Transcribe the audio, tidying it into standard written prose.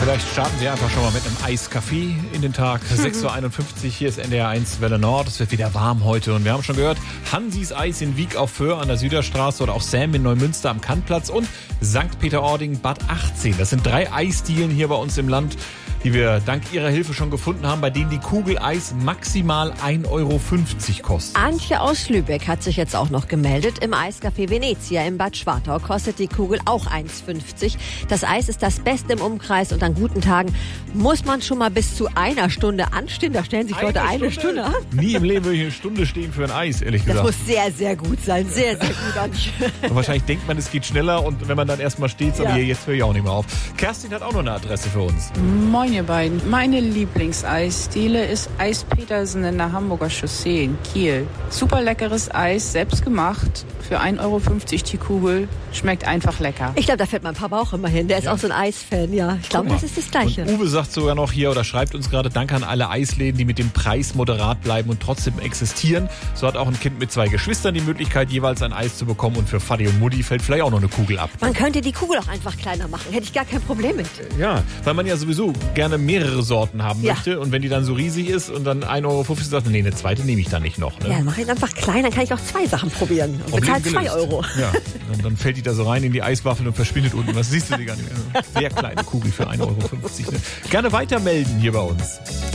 Vielleicht starten Sie einfach schon mal mit einem Eiskaffee in den Tag. 6.51 Uhr, hier ist NDR 1 Welle Nord. Es wird wieder warm heute und wir haben schon gehört, Hansis Eis in Wiek auf Föhr an der Süderstraße oder auch Sam in Neumünster am Kantplatz und St. Peter-Ording Bad 18. Das sind 3 Eisdielen hier bei uns im Land, die wir dank Ihrer Hilfe schon gefunden haben, bei denen die Kugel Eis maximal 1,50 Euro kostet. Antje aus Lübeck hat sich jetzt auch noch gemeldet. Im Eiscafé Venezia in Bad Schwartau kostet die Kugel auch 1,50. Das Eis ist das Beste im Umkreis und an guten Tagen muss man schon mal bis zu einer Stunde anstehen. Da stellen sich Leute eine Stunde an. Nie im Leben würde ich eine Stunde stehen für ein Eis, ehrlich gesagt. Das muss sehr, sehr gut sein. Sehr, sehr gut, Antje. Und wahrscheinlich denkt man, es geht schneller und wenn man dann erstmal steht, aber hier, jetzt höre ich auch nicht mehr auf. Kerstin hat auch noch eine Adresse für uns. Moin ihr beiden. Meine Lieblingseisdiele ist Eis Petersen in der Hamburger Chaussee in Kiel. Super leckeres Eis, selbst gemacht. Für 1,50 Euro die Kugel. Schmeckt einfach lecker. Ich glaube, da fährt mein Papa auch immer hin. Der ist auch so ein Eisfan, ja. Ich glaube, das ist das Gleiche. Und Uwe sagt sogar noch hier oder schreibt uns gerade, danke an alle Eisläden, die mit dem Preis moderat bleiben und trotzdem existieren. So hat auch ein Kind mit 2 Geschwistern die Möglichkeit, jeweils ein Eis zu bekommen und für Vati und Mutti fällt vielleicht auch noch eine Kugel ab. Man könnte die Kugel auch einfach kleiner machen. Hätte ich gar kein Problem mit. Ja, weil man ja sowieso gerne mehrere Sorten haben möchte und wenn die dann so riesig ist und dann 1,50 Euro sagt, nee, eine zweite nehme ich dann nicht noch. Ne? Ja, dann mache ich einfach klein, dann kann ich auch 2 Sachen probieren und bezahle 2 Euro. Ja, und dann fällt die da so rein in die Eiswaffel und verschwindet unten. Was siehst du die gar nicht mehr? Sehr kleine Kugel für 1,50 Euro. Ne? Gerne weitermelden hier bei uns.